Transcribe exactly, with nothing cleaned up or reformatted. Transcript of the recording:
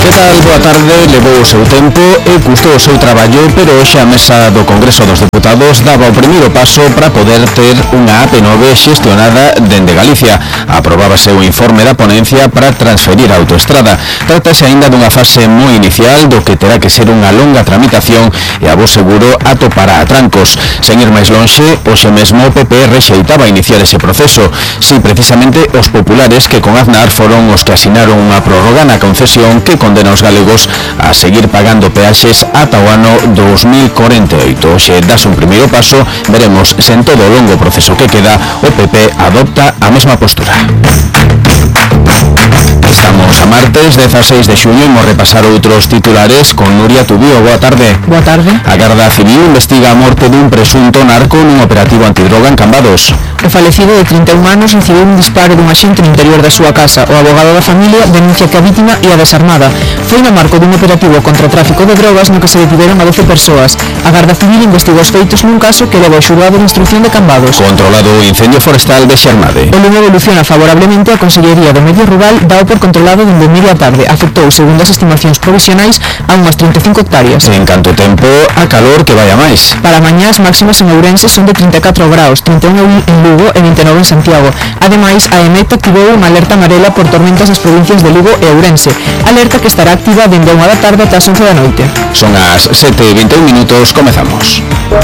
Que tal? Boa tarde, levou o seu tempo e custou o seu traballo, pero hoxe a mesa do Congreso dos Deputados daba o primeiro paso para poder ter unha A P nove xestionada dende Galicia. Aprobábase o informe da ponencia para transferir a autoestrada. Trátase aínda dunha fase moi inicial do que terá que ser unha longa tramitación e a bo seguro atopará atrancos. Sen ir máis lonxe, hoxe mesmo o P P rexeitaba iniciar ese proceso. Si, precisamente os populares que con Aznar foron os que asinaron unha prórroga na concesión que condena aos galegos a seguir pagando peaxes ata o ano dos mil corenta e oito. Hoxe das un primeiro paso, veremos se en todo o longo proceso que queda o P P adopta a mesma postura. Estamos a martes, dezaseis de xuño, e imos repasar outros titulares con Nuria Tubío. Boa tarde. Boa tarde. A Garda Civil investiga a morte dun presunto narco nun operativo antidroga en Cambados. O falecido de trinta e un anos recibiu un disparo dun axente no interior da súa casa. O abogado da familia denuncia que a vítima ia desarmada. Foi no marco dun operativo contra o tráfico de drogas no que se detiveron a doce persoas. A Garda Civil investigou os feitos nun caso que leva ao xulgado de instrucción de Cambados. Controlado o incendio forestal de Xermade. O lume evoluciona favorablemente. A Consellería do Medio Rural dá por controlado dende media tarde. Afectou, segundo as estimacións provisionais, a unhas trinta e cinco hectáreas. En canto tempo, a calor que vai a máis. Para mañá as máximas en Ourense son de trinta e catro graus, trinta e un en Lugo e vinte e nove en Santiago. Ademais, a EMET activou unha alerta amarela por tormentas nas provincias de Lugo e Ourense. Alerta que estará activa dende a unha da tarde ata as once da noite. Son as sete e vinte e un minutos, comezamos.